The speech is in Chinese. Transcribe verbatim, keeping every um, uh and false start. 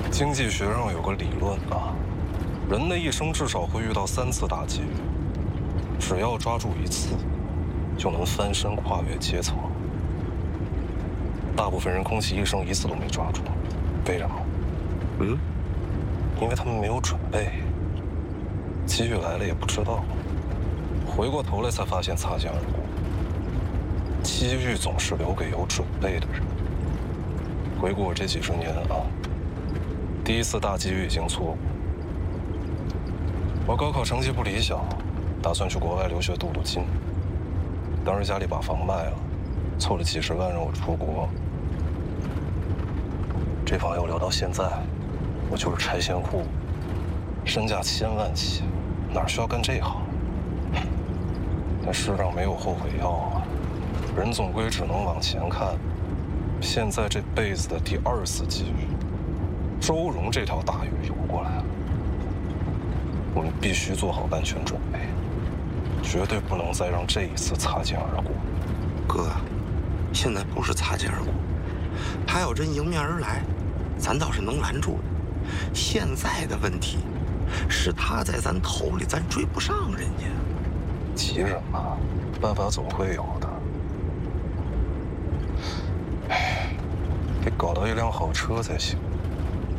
经济学上有个理论啊，人的一生至少会遇到三次大机遇，只要抓住一次，就能翻身跨越阶层。大部分人空其一生一次都没抓住，为什么？ 嗯， 因为他们没有准备，机遇来了也不知道，回过头来才发现擦肩而过。机遇总是留给有准备的人。回顾我这几十年啊，第一次大机遇已经错过。我高考成绩不理想，打算去国外留学镀镀金。当时家里把房卖了，凑了几十万让我出国。这房要留到现在，我就是拆迁户，身价千万起，哪需要干这行？但世上没有后悔药啊，人总归只能往前看。现在这辈子的第二次机遇，周荣这条大鱼游过来了，我们必须做好万全准备，绝对不能再让这一次擦肩而过。 哥，现在不是擦肩而过，他要真迎面而来，咱倒是能拦住的。现在的问题是他在咱头里，咱追不上人家。 急什么？办法总会有的。哎，得搞到一辆好车才行。